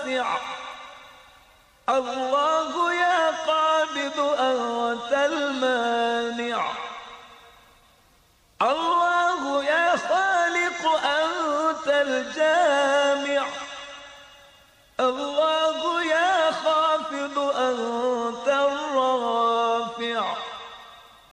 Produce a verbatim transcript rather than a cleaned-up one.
واسع. الله يا قابض أنت المانع، الله يا خالق أنت الجامع.